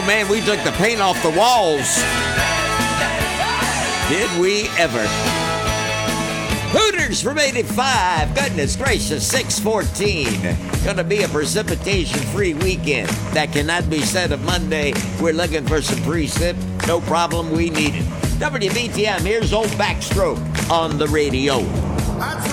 man, we took the paint off the walls. Did we ever? Hooters from 85. Goodness gracious, 614. Gonna be a precipitation-free weekend. That cannot be said of Monday. We're looking for some precip. No problem, we need it. WBTM, here's old Backstroke on the radio.